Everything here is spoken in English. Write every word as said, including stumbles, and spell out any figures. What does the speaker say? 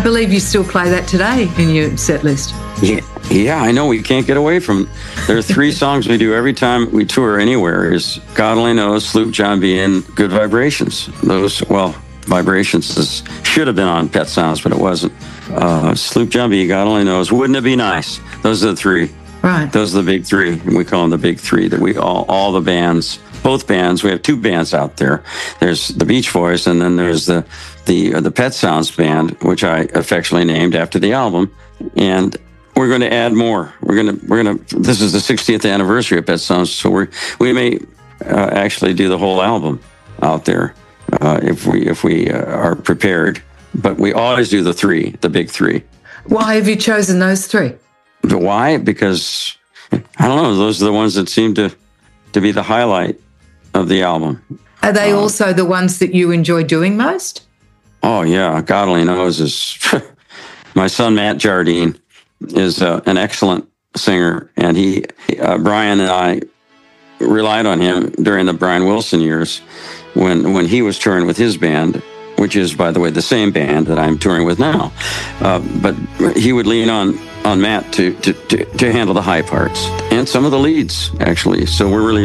I believe you still play that today in your set list. Yeah, yeah, I know. We can't get away from. There are three songs we do every time we tour anywhere: is God Only Knows, Sloop John B, and Good Vibrations. Those, well, Vibrations is, should have been on Pet Sounds, but it wasn't. Uh, Sloop John B, God Only Knows. Wouldn't it be nice? Those are the three. Right. Those are the big three. We call them the big three. That we all, all the bands, both bands. We have two bands out there. There's the Beach Boys, and then there's the the uh, the Pet Sounds band, which I affectionately named after the album. And we're going to add more. We're going to we're going to. This is the sixtieth anniversary of Pet Sounds, so we we may uh, actually do the whole album out there uh, if we if we uh, are prepared. But we always do the three, the big three. Why have you chosen those three? The why? Because I don't know. Those are the ones that seem to to be the highlight of the album. Are they uh, also the ones that you enjoy doing most? Oh yeah, God Only Knows is. My son Matt Jardine is uh, an excellent singer, and he, uh, Brian and I, relied on him during the Brian Wilson years, when when he was touring with his band, which is, by the way, the same band that I'm touring with now. Uh, but he would lean on on Matt to, to to to handle the high parts and some of the leads, actually. So we're really